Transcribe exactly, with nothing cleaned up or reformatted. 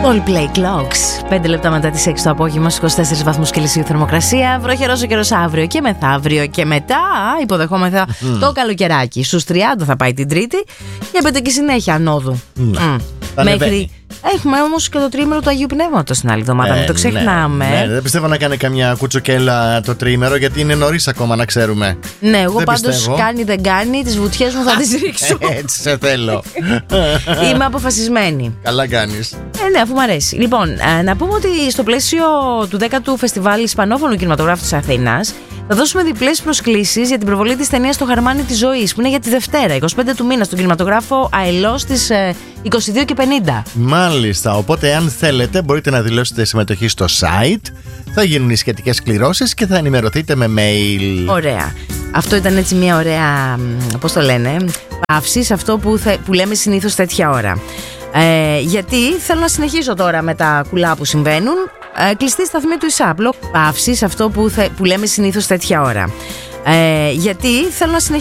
Coldplay Clocks. πέντε λεπτά μετά τις έξι το απόγευμα, στους είκοσι τέσσερις βαθμούς Κελσίου θερμοκρασία. Βροχερός ο καιρός αύριο και μεθαύριο. Και μετά υποδεχόμεθα mm. το καλοκαιράκι. Στους τριάντα θα πάει την Τρίτη και έπεται και συνέχεια ανόδου. Mm. Mm. Μέχρι. Έχουμε όμως και το τρίμερο του Αγίου Πνεύματος την άλλη εβδομάδα, ε, μην το ξεχνάμε. Ναι, ναι, δεν πιστεύω να κάνει καμιά κουτσοκέλα το τρίμερο, γιατί είναι νωρίς ακόμα να ξέρουμε. Ναι, εγώ δεν πάντως πιστεύω. Κάνει δεν κάνει, τις βουτιές μου θα τις ρίξω. Έτσι σε θέλω. Είμαι αποφασισμένη. Καλά κάνεις. Ε, ναι, αφού μου αρέσει. Λοιπόν, να πούμε ότι στο πλαίσιο του δέκατου Φεστιβάλ Ισπανόφωνου Κινηματογράφου της Αθήνας θα δώσουμε διπλές προσκλήσεις για την προβολή της ταινίας «Το Χαρμάνι της Ζωής», που είναι για τη Δευτέρα, εικοστή πέμπτη του μήνα, στον κινηματογράφο Αελός στις είκοσι δύο και πενήντα. Μάλιστα. Οπότε, αν θέλετε, μπορείτε να δηλώσετε συμμετοχή στο site. Θα γίνουν οι σχετικές κληρώσεις και θα ενημερωθείτε με mail. Ωραία. Αυτό ήταν έτσι μια ωραία, πώς το λένε, παύση σε αυτό που, θε, που λέμε συνήθως τέτοια ώρα. Ε, γιατί θέλω να συνεχίσω τώρα με τα κουλά που συμβαίνουν. Ε, κλειστή σταθμή του ΙΣΑΠ. Παύση σε αυτό που, θε, που λέμε συνήθως τέτοια ώρα. Ε, γιατί θέλω να συνεχίσω.